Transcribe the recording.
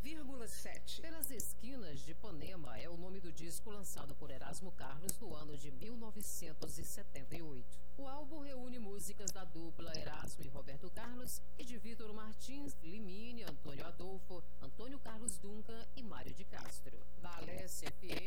100,7. Pelas Esquinas de Ipanema é o nome do disco lançado por Erasmo Carlos no ano de 1978. O álbum reúne músicas da dupla Erasmo e Roberto Carlos e de Vitor Martins, Limine, Antônio Adolfo, Antônio Carlos Duncan e Mário de Castro. Da Alessia FM